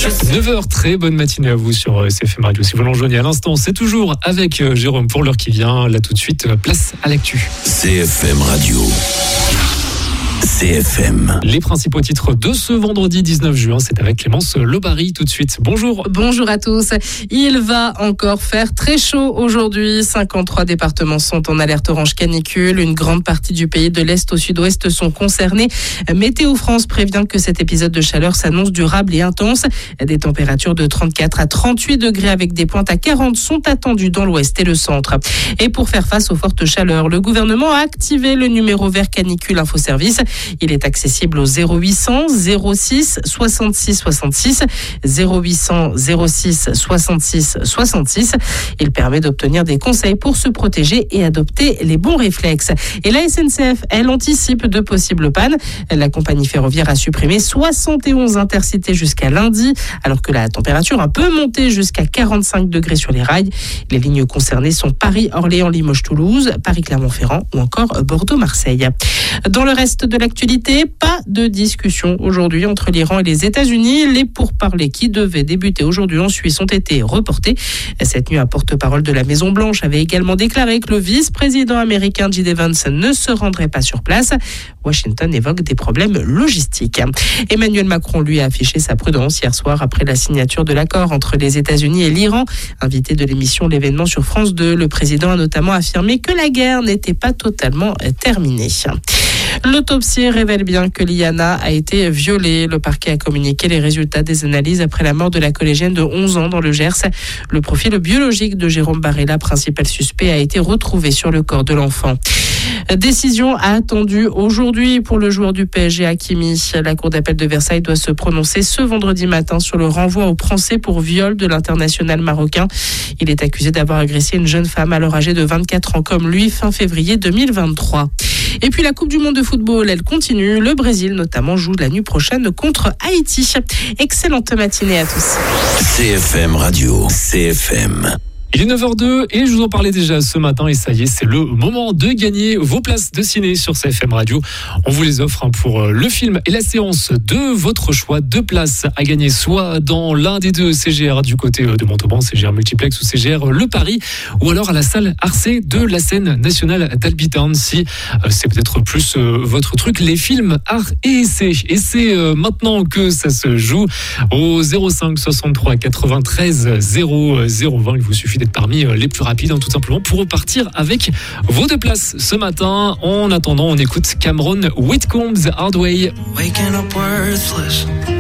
9h, très bonne matinée à vous sur CFM Radio. Si vous l'enjoignez à l'instant, c'est toujours avec Jérôme pour l'heure qui vient. Là tout de suite, place à l'actu. CFM Radio. CFM. Les principaux titres de ce vendredi 19 juin, c'est avec Clémence Lobary tout de suite. Bonjour. Bonjour à tous. Il va encore faire très chaud aujourd'hui. 53 départements sont en alerte orange canicule. Une grande partie du pays de l'Est au sud-ouest sont concernés. Météo France prévient que cet épisode de chaleur s'annonce durable et intense. Des températures de 34 à 38 degrés avec des pointes à 40 sont attendues dans l'ouest et le centre. Et pour faire face aux fortes chaleurs, le gouvernement a activé le numéro vert canicule infoservice. Il est accessible au 0800 06 66 66 0800 06 66 66. Il permet d'obtenir des conseils pour se protéger et adopter les bons réflexes. Et la SNCF, elle anticipe de possibles pannes. La compagnie ferroviaire a supprimé 71 intercités jusqu'à lundi, alors que la température a peu monté jusqu'à 45 degrés sur les rails. Les lignes concernées sont Paris, Orléans, Limoges, Toulouse, Paris, Clermont-Ferrand ou encore Bordeaux-Marseille. Dans le reste de l'actualité, pas de discussion aujourd'hui entre l'Iran et les États-Unis. Les pourparlers qui devaient débuter aujourd'hui en Suisse ont été reportés. Cette nuit, un porte-parole de la Maison-Blanche avait également déclaré que le vice-président américain J.D. Vance ne se rendrait pas sur place. Washington évoque des problèmes logistiques. Emmanuel Macron, lui, a affiché sa prudence hier soir après la signature de l'accord entre les États-Unis et l'Iran. Invité de l'émission L'événement sur France 2, le président a notamment affirmé que la guerre n'était pas totalement terminée. L'autopsie révèle bien que Liana a été violée. Le parquet a communiqué les résultats des analyses après la mort de la collégienne de 11 ans dans le Gers. Le profil biologique de Jérôme Barella, principal suspect, a été retrouvé sur le corps de l'enfant. Décision attendue aujourd'hui pour le joueur du PSG Hakimi. La cour d'appel de Versailles doit se prononcer ce vendredi matin sur le renvoi au procès pour viol de l'international marocain. Il est accusé d'avoir agressé une jeune femme alors âgée de 24 ans comme lui fin février 2023. Et puis la Coupe du Monde de football, elle continue. Le Brésil notamment joue la nuit prochaine contre Haïti. Excellente matinée à tous. CFM Radio. CFM. Il est 9h02 et je vous en parlais déjà ce matin et ça y est, c'est le moment de gagner vos places de ciné sur CFM Radio. On vous les offre pour le film et la séance de votre choix. 2 places à gagner soit dans l'un des 2 CGR du côté de Montauban, CGR Multiplex ou CGR Le Paris, ou alors à la salle Arcé de la scène nationale d'Albiton si c'est peut-être plus votre truc, les films, art et essai. Et c'est maintenant que ça se joue au 05 63 93 00 20. Il vous suffit d'être parmi les plus rapides, tout simplement, pour repartir avec vos 2 places ce matin. En attendant, on écoute Cameron Whitcomb's Hard Way. Waking up worthless.